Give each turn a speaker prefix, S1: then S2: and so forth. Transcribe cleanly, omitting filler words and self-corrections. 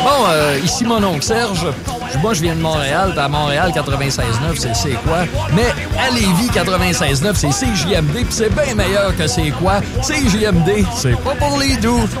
S1: Bon, ici mon oncle Serge. Moi, je viens de Montréal. À Montréal, 96.9, c'est quoi? Mais à Lévis, 96.9, c'est CJMD. Puis c'est bien meilleur que c'est quoi? CJMD, c'est pas pour les doux.